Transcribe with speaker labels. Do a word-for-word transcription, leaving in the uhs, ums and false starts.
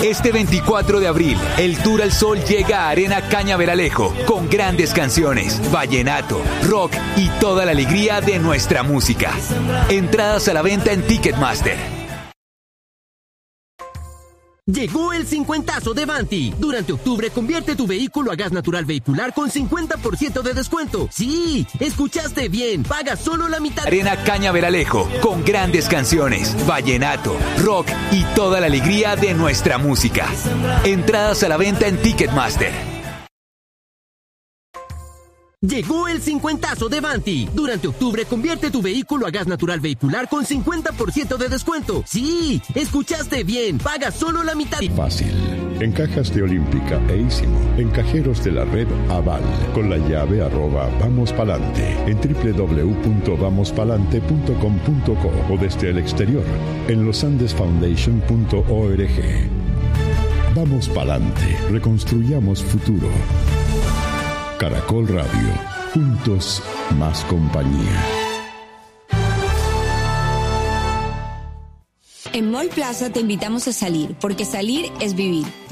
Speaker 1: Este veinticuatro de abril, el Tour al Sol llega a Arena Cañaveralejo con grandes canciones, vallenato, rock y toda la alegría de nuestra música. Entradas a la venta en Ticketmaster.
Speaker 2: Llegó el cincuentazo de Vanti. Durante octubre convierte tu vehículo a gas natural vehicular con cincuenta por ciento de descuento. Sí, escuchaste bien. Paga solo la mitad.
Speaker 1: Arena Cañaveralejo con grandes canciones, vallenato, rock y toda la alegría de nuestra música. Entradas a la venta en Ticketmaster.
Speaker 2: Llegó el cincuentazo de Vanti. Durante octubre convierte tu vehículo a gas natural vehicular con cincuenta por ciento de descuento. Sí, escuchaste bien. Paga solo la mitad.
Speaker 3: Fácil. En cajas de Olímpica e Ísimo. En cajeros de la red Aval. Con la llave arroba Vamos Palante. En doble u doble u doble u punto vamos palante punto com punto co o desde el exterior. En losandesfoundation punto org. Vamos Palante. Reconstruyamos futuro. Caracol Radio, juntos más compañía.
Speaker 4: En Mall Plaza te invitamos a salir, porque salir es vivir.